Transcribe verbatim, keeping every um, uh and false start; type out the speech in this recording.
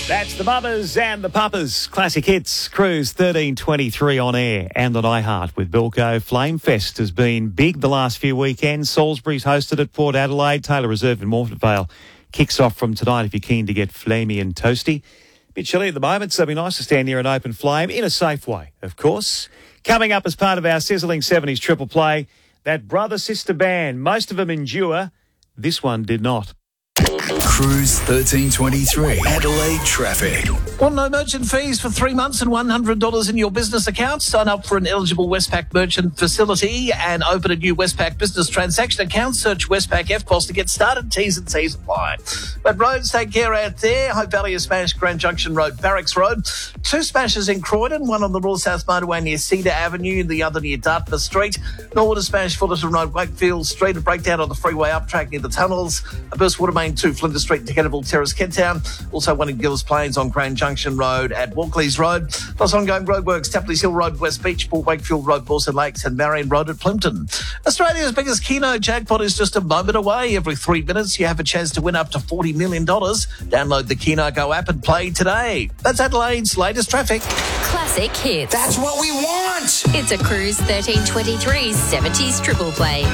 That's the Mamas and the Papas. Classic Hits, Cruise thirteen twenty-three on air and on iHeart with Bilko. Flamefest has been big the last few weekends. Salisbury's hosted at Port Adelaide. Taylor Reserve in Morphett Vale kicks off from tonight if you're keen to get flamey and toasty. Bit chilly at the moment, so it'd be nice to stand near an open flame in a safe way, of course. Coming up as part of our sizzling seventies triple play, that brother-sister band. Most of them endure. This one did not. Cruise thirteen twenty-three, Adelaide traffic. Want no merchant fees for three months and one hundred dollars in your business account? Sign up for an eligible Westpac merchant facility and open a new Westpac business transaction account. Search Westpac F P O S to get started. T's and C's apply. But roads, take care out there. Hope Valley has smashed Grand Junction Road, Barracks Road. Two smashes in Croydon, one on the North-South Motorway near Cedar Avenue, the other near Dartmouth Street. Norwood has smashed Fullerton Road, Wakefield Street. A breakdown on the freeway up track near the tunnels. A burst water main to Flinders Street to Kennerville Terrace, Kent Town. Also one in Gills Plains on Grand Junction Road at Walkleys Road. Plus ongoing roadworks, Tapley's Hill Road, West Beach, Port Wakefield Road, Borson Lakes and Marion Road at Plimpton. Australia's biggest Keno jackpot is just a moment away. Every three minutes you have a chance to win up to forty million dollars. Download the Keno Go app and play today. That's Adelaide's latest traffic. Classic Hits. That's what we want! It's a Cruise thirteen twenty-three seventies triple play.